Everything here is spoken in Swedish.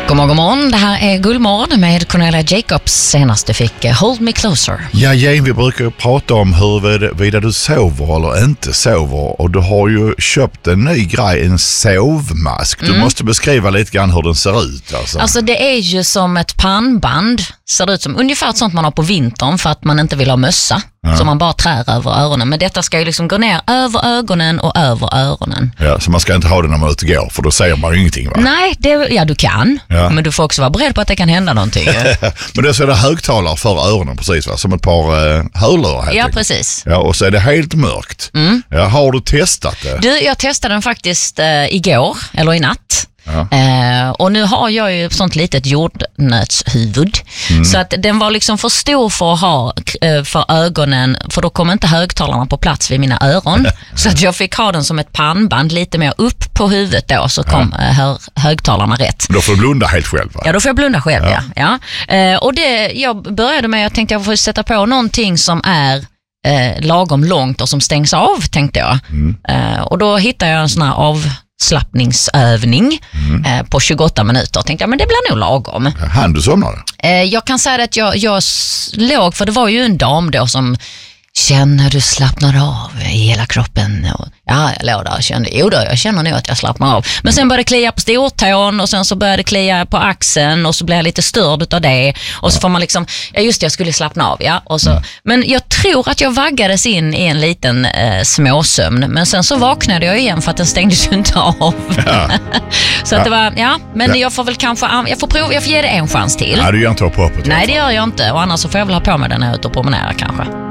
God morgon, det här är Gullmorgon med Cornelia Jacobs. Senast du fick Hold Me Closer. Ja, vi brukar prata om huruvida du sover eller inte sover. Och du har ju köpt en ny grej, en sovmask. Du måste beskriva lite grann hur den ser ut. Alltså det är ju som ett pannband. Ser det ut som ungefär ett sånt man har på vintern för att man inte vill ha mössa. Så man bara trär över öronen. Men detta ska ju liksom gå ner över ögonen och över öronen. Ja, så man ska inte ha det när man är ute och går, för då ser man ju ingenting, va? Nej, du kan. Ja. Men du får också vara beredd på att det kan hända någonting. Men det är så är det högtalare för öronen, precis, va? Som ett par hörlurar helt enkelt. Precis. Ja, och så är det helt mörkt. Ja, har du testat det? Du, jag testade den faktiskt igår, eller i natt. Ja. Och nu har jag ju ett sånt litet jordnötshuvud. Så att den var liksom för stor för att ha för ögonen, för då kom inte högtalarna på plats vid mina öron. Så att jag fick ha den som ett pannband lite mer upp på huvudet då, så kom högtalarna rätt. Då får du blunda helt själv, va? Ja, då får jag blunda själv, ja. Och jag började med, jag tänkte jag får sätta på någonting som är lagom långt och som stängs av, tänkte jag. Och då hittade jag en sån här avslappningsövning på 28 minuter. Tänkte jag, men det blir nog lagom. Han du somnade? Jag kan säga att jag låg, för det var ju en dam då som känner du slappnar av i hela kroppen. Och, ja, jag låg där och kände, jag känner nog att jag slappnar av. Men sen började det klia på stortån och sen så började det klia på axeln och så blev jag lite störd av det. Och så får man liksom, just det, jag skulle slappna av, och så. Men jag tror att jag vaggades in i en liten småsömn. Men sen så vaknade jag igen för att den stängdes ju inte av. Ja. Så att det var, men jag får väl kanske, jag får ge det en chans till. Nej, du gör inte upp hoppet. Nej, det gör jag inte. Och annars så får jag väl ha på mig den här ute och promenera kanske.